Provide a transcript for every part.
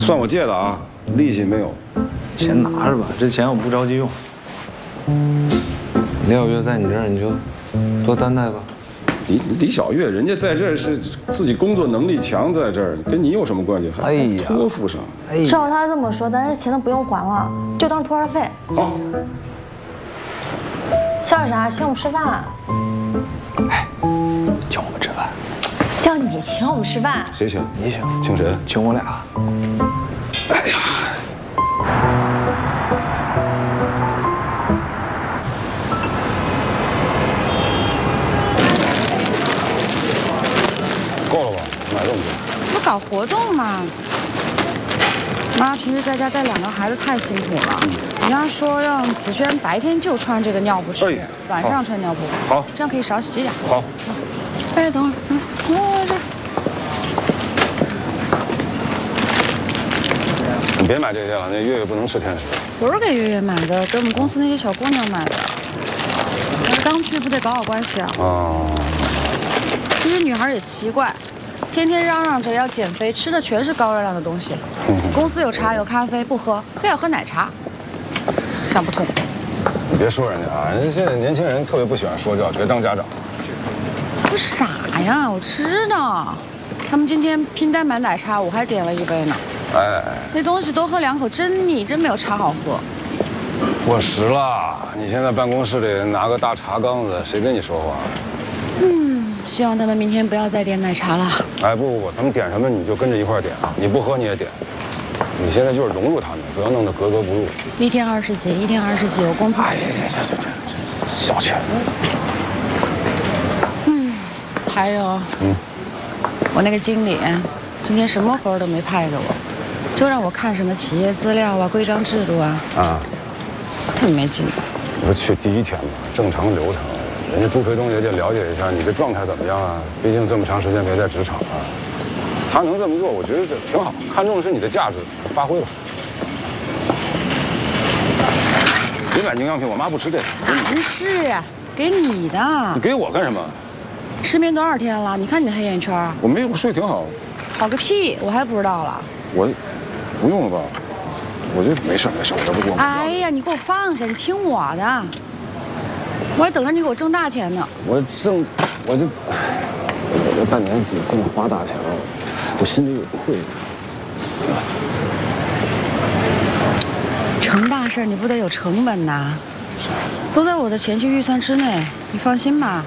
算我借的啊，利息没有。 钱拿着吧，这钱我不着急用。李小月在你这儿，你就多担待吧。 李小月，人家在这儿是自己工作能力强，在这儿跟你有什么关系？还托付上。 照他这么说，咱这钱都不用还了，就当托儿费。 好。 笑啥？请我们吃饭？ 哎，请我们吃饭。 叫你请我们吃饭？ 谁请？ 你请。 请谁？ 请我俩。 哎呀。 够了吧？买这么多？ 不搞活动嘛。妈平时在家带2个孩子太辛苦了。人家说让子轩白天就穿这个尿不湿，晚上穿尿布。 好， 这样可以少洗点。 好。 哎，等会儿，我这。 你别买这些了，那月月不能吃甜食。 不是给月月买的，给我们公司那些小姑娘买的。刚去不得搞好关系啊？哦。这些女孩也奇怪。 天天嚷嚷着要减肥，吃的全是高热量的东西。公司有茶有咖啡不喝，非要喝奶茶，想不通。 你别说人家啊，人家现在年轻人特别不喜欢说教，觉得当家长。 我傻呀，我知道。他们今天拼单买奶茶，我还点了1杯呢。哎，那东西多喝2口真腻，真没有茶好喝。 过时了，你现在办公室里拿个大茶缸子，谁跟你说话？ 希望他们明天不要再点奶茶了。 哎，不，他们点什么你就跟着一块点，你不喝你也点。你现在就是融入他们，不要弄得格格不入。 1天20几，1天20几，我工资。哎呀， 这小钱。 还有，我那个经理今天什么活都没派给我，就让我看什么企业资料啊、规章制度啊。特别没劲。 你不去第1天嘛，正常流程。 人家朱培东也得了解一下你的状态怎么样啊？毕竟这么长时间没在职场啊。他能这么做，我觉得这挺好。看重的是你的价值，发挥吧。别买营养品，我妈不吃这个。 不是，给你的。 你给我干什么？ 失眠多少天了？你看你的黑眼圈。 我没有，睡挺好。 好个屁！我还不知道了。 我不用了吧？我就没事，我这不给我。 哎呀，你给我放下，你听我的。 我还等着你给我挣大钱呢。我这半年净花大钱了，我心里有愧。成大事你不得有成本呐？都在我的前期预算之内，你放心吧。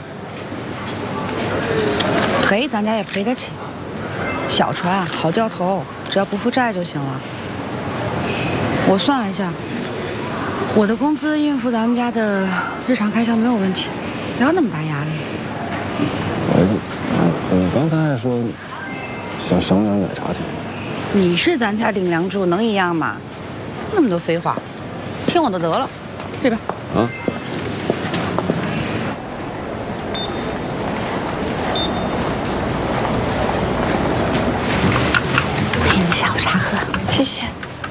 赔咱家也赔得起，小船好掉头，只要不负债就行了。我算了一下。 我的工资应付咱们家的日常开销没有问题，不要那么大压力。我刚才还说想省点奶茶钱。你是咱家顶梁柱，能一样吗？那么多废话，听我的得了。这边。啊。陪你下午茶喝，谢谢。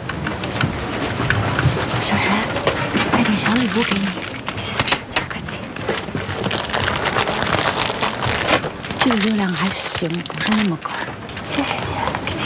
小陈。 带点小礼物给你，谢谢，不客气。这个热量还行，不是那么高。谢谢。